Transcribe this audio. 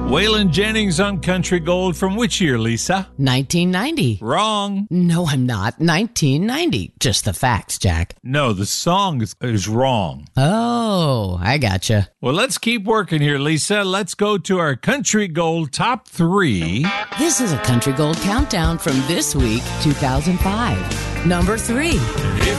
Waylon Jennings on Country Gold from which year, Lisa? 1990. Wrong. No, I'm not. 1990. Just the facts, Jack. No, the song is wrong. Oh, I gotcha. Well, let's keep working here, Lisa. Let's go to our Country Gold top 3. This is a Country Gold countdown from this week, 2005. Number 3. If